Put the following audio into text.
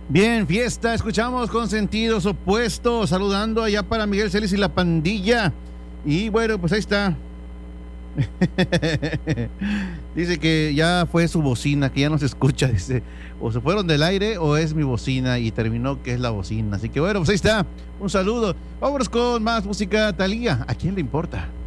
Bien, fiesta, escuchamos con sentidos opuestos, saludando allá para Miguel Celis y la pandilla. Y bueno, pues ahí está. Dice que ya fue su bocina, que ya no se escucha. Dice, o se fueron del aire o es mi bocina. Y terminó que es la bocina. Así que bueno, pues ahí está. Un saludo. Vámonos con más música. Thalía, ¿a quién le importa?